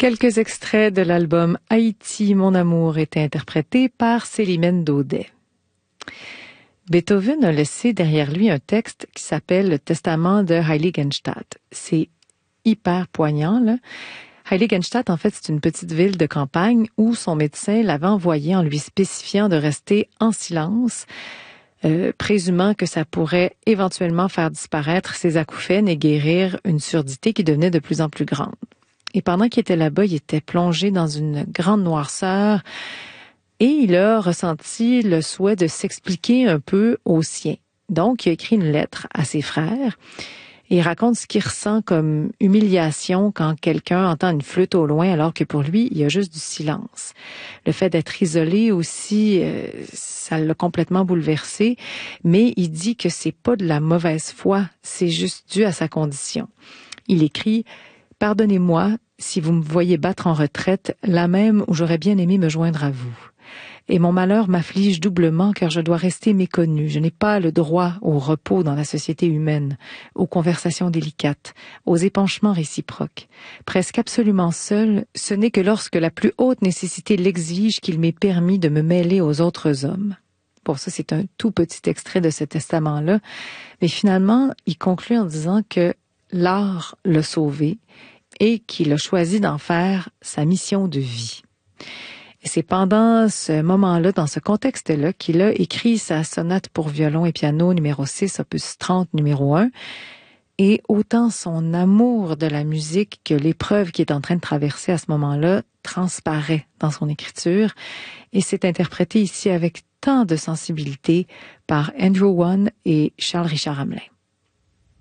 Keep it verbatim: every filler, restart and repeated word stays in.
Quelques extraits de l'album Haïti, mon amour étaient interprétés par Célimène Daudet. Beethoven a laissé derrière lui un texte qui s'appelle le Testament de Heiligenstadt. C'est hyper poignant, là. Heiligenstadt, en fait, c'est une petite ville de campagne où son médecin l'avait envoyé en lui spécifiant de rester en silence, euh, présumant que ça pourrait éventuellement faire disparaître ses acouphènes et guérir une surdité qui devenait de plus en plus grande. Et pendant qu'il était là-bas, il était plongé dans une grande noirceur et il a ressenti le souhait de s'expliquer un peu aux siens. Donc, il a écrit une lettre à ses frères et il raconte ce qu'il ressent comme humiliation quand quelqu'un entend une flûte au loin alors que pour lui, il y a juste du silence. Le fait d'être isolé aussi, euh, ça l'a complètement bouleversé, mais il dit que c'est pas de la mauvaise foi, c'est juste dû à sa condition. Il écrit « Pardonnez-moi si vous me voyez battre en retraite, là même où j'aurais bien aimé me joindre à vous. Et mon malheur m'afflige doublement car je dois rester méconnu. Je n'ai pas le droit au repos dans la société humaine, aux conversations délicates, aux épanchements réciproques. Presque absolument seul, ce n'est que lorsque la plus haute nécessité l'exige qu'il m'est permis de me mêler aux autres hommes. » Bon, ça c'est un tout petit extrait de ce testament-là, mais finalement, il conclut en disant que l'art l'a sauvé et qu'il a choisi d'en faire sa mission de vie. Et c'est pendant ce moment-là, dans ce contexte-là, qu'il a écrit sa sonate pour violon et piano numéro six, opus trente, numéro un. Et autant son amour de la musique que l'épreuve qu'il est en train de traverser à ce moment-là transparaît dans son écriture. Et c'est interprété ici avec tant de sensibilité par Andrew One et Charles Richard Hamelin.